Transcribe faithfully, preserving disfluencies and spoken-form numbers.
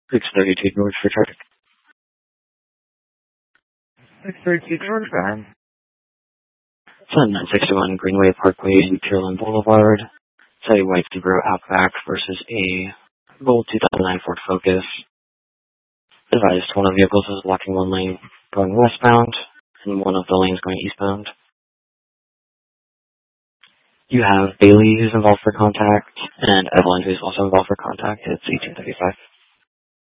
six thirty-two North for traffic. six thirty-two northbound. Sun nine sixty-one Greenway Parkway and Pearland Boulevard. It's a white Subaru Outback versus a Gold two thousand nine Ford Focus. Advised one of the vehicles is blocking one lane going westbound and one of the lanes going eastbound. You have Bailey who's involved for contact and Evelyn who's also involved for contact. It's eighteen thirty-five.